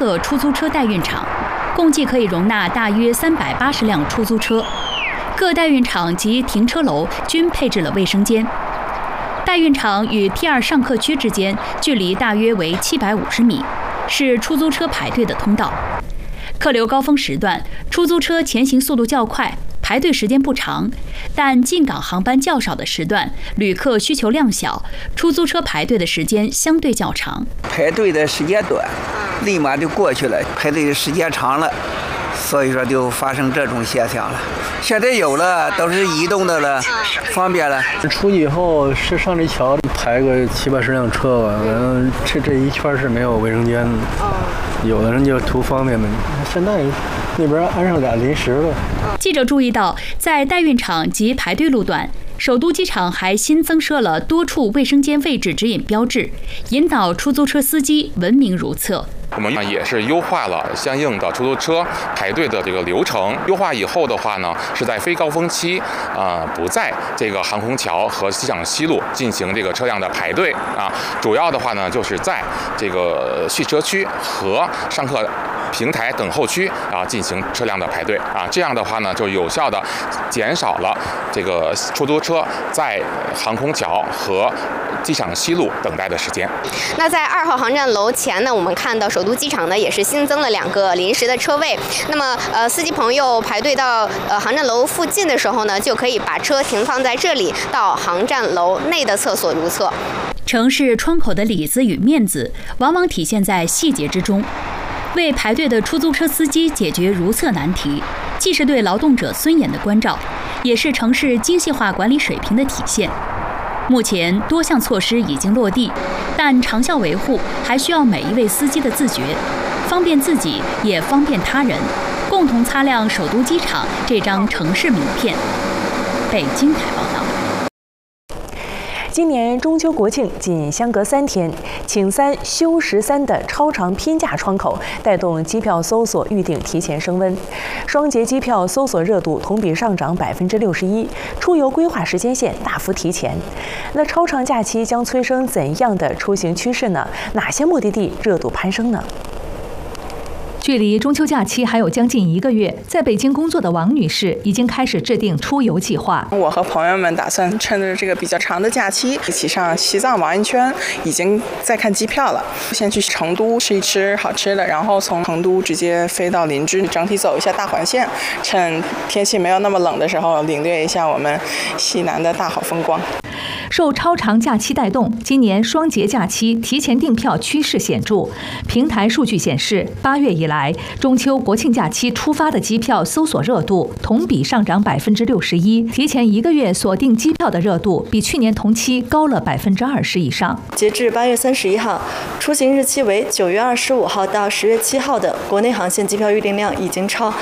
个出租车代运场，共计可以容纳大约380辆出租车。各代运场及停车楼均配置了卫生间。代运场与 T2 上客区之间距离大约为750米，是出租车排队的通道。客流高峰时段，出租车前行速度较快，排队时间不长，但进港航班较少的时段，旅客需求量小，出租车排队的时间相对较长。 排队的时间短，立马就过去了；排队的时间长了，所以说就发生这种现象了。现在有了，都是移动的了，方便了。 出去以后是上这桥排个70-80辆车吧，这一圈是没有卫生间的。有的人就图方便嘛，现在那边安上俩临时的。 记者注意到，在代运场及排队路段，首都机场还新增设了多处卫生间位置指引标志，引导出租车司机文明如厕。 我们也是优化了相应的出租车排队的这个流程。优化以后的话呢，是在非高峰期，不在这个航空桥和机场西路进行这个车辆的排队啊。主要的话呢，就是在这个蓄车区和上客平台等候区进行车辆的排队啊。这样的话呢，就有效的减少了这个出租车在航空桥和机场西路等待的时间。 那在2号航站楼前呢，我们看到首都机场呢也是新增了2个临时的车位。那么司机朋友排队到航站楼附近的时候呢，就可以把车停放在这里，到航站楼内的厕所如厕。 城市窗口的里子与面子，往往体现在细节之中。为排队的出租车司机解决如厕难题，既是对劳动者尊严的关照，也是城市精细化管理水平的体现。目前多项措施已经落地，但长效维护还需要每一位司机的自觉，方便自己也方便他人，共同擦亮首都机场这张城市名片。北京台报道。 今年中秋国庆仅相隔3天，请3休13的超长拼价窗口带动机票搜索预订提前升温，双节机票搜索热度同比上涨61%，出游规划时间线大幅提前。那超长假期将催生怎样的出行趋势呢？哪些目的地热度攀升呢？ 距离中秋假期还有将近1个月，在北京工作的王女士已经开始制定出游计划。 我和朋友们打算趁着这个比较长的假期，一起上西藏玩一圈，已经在看机票了。先去成都吃一吃好吃的，然后从成都直接飞到林芝，整体走一下大环线，趁天气没有那么冷的时候，领略一下我们西南的大好风光。 受超长假期带动，今年双节假期提前订票趋势显著。平台数据显示，8月以来，中秋国庆假期出发的机票搜索热度同比上涨61%，提前1个月锁定机票的热度比去年同期高了20%以上。 截至8月31号，出行日期为9月25号到10月7号的国内航线机票预订量已经超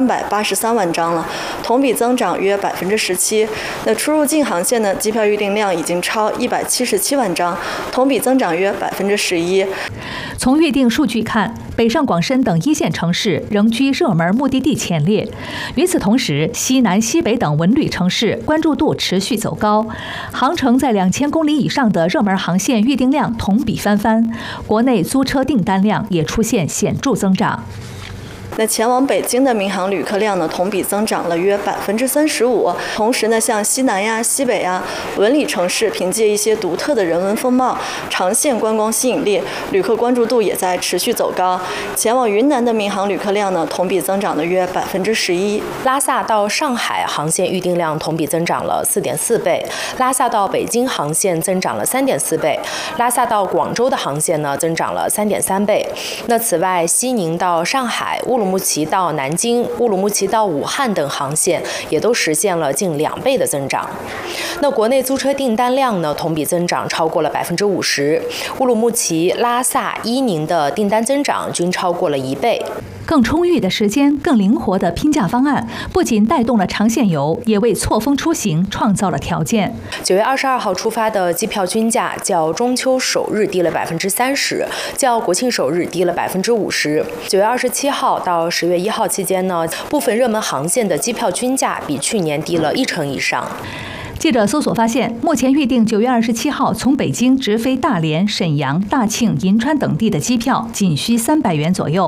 383万张了，同比增长约17%。那出入境航线的机票预订量已经超177万张，同比增长约11%。 从预订数据看，北上广深等1线城市仍居热门目的地前列。与此同时，西南、西北等文旅城市关注度持续走高，航程在2000公里以上的热门航线预订量同比翻番，国内租车订单量也出现显著增长。 那前往北京的民航旅客量呢，同比增长了约35%。同时呢，像西南呀、西北呀文旅城市，凭借一些独特的人文风貌、长线观光吸引力，旅客关注度也在持续走高。前往云南的民航旅客量呢，同比增长了约11%。 拉萨到上海航线预订量同比增长了4.4倍，拉萨到北京航线增长了3.4倍，拉萨到广州的航线呢增长了3.3倍。那此外，西宁到上海、乌鲁木齐到南京、乌鲁木齐到武汉等航线也都实现了近2倍的增长。那国内租车订单量呢，同比增长超过了50%，乌鲁木齐、拉萨、伊宁的订单增长均超过了1倍。 更充裕的时间、更灵活的拼价方案，不仅带动了长线游，也为错峰出行创造了条件。 9月22号出发的机票均价较中秋首日低了30%，较国庆首日低了50%。9月27号到10月1号期间呢，部分热门航线的机票均价比去年低了1成以上。 记者搜索发现，目前预定9月27号从北京直飞大连、沈阳、大庆、银川等地的机票仅需300元左右。